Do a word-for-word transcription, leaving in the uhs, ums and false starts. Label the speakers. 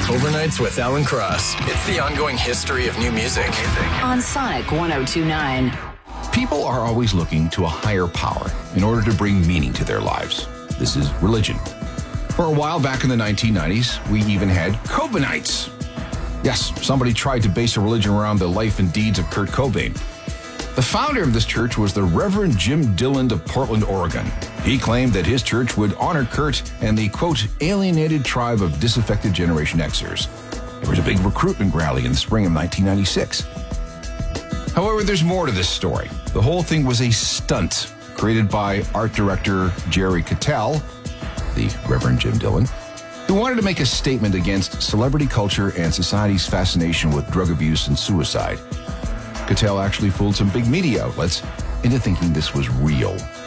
Speaker 1: Overnights with Alan Cross. It's the ongoing history of new music.
Speaker 2: On Sonic one oh two point nine.
Speaker 3: People are always looking to a higher power in order to bring meaning to their lives. This is religion. For a while back in the nineteen nineties, we even had Cobainites. Yes, somebody tried to base a religion around the life and deeds of Kurt Cobain. The founder of this church was the Reverend Jim Dillon of Portland, Oregon. He claimed that his church would honor Kurt and the, quote, alienated tribe of disaffected Generation Xers. There was a big recruitment rally in the spring of nineteen ninety-six. However, there's more to this story. The whole thing was a stunt created by art director Jerry Cattell, the Reverend Jim Dillon, who wanted to make a statement against celebrity culture and society's fascination with drug abuse and suicide. Cattell actually fooled some big media outlets into thinking this was real.